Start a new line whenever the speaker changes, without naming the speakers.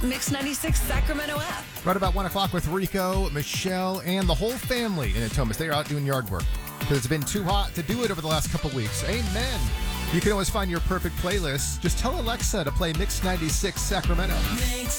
Mix 96 Sacramento app.
Right about 1 o'clock with Rico, Michelle, and the whole family in Atomas. They are out doing yard work because it's been too hot to do it over the last couple weeks. Amen. You can always find your perfect playlist. Just tell Alexa to play Mix 96 Sacramento.
Mix